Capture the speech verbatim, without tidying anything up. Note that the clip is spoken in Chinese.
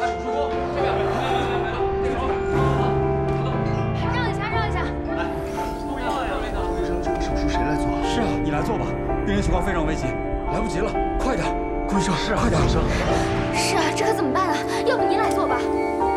拿手术锅，这边，来来来来来，那个手法， 让一下，让一下。 来，不要呀，那个。 医生，这个手术谁来做？ 是啊，你来做吧，病人情况非常危急，来不及了，快点！顾医生， 是啊， 快点！ 医生。 是啊，这可怎么办啊？要不您来做吧。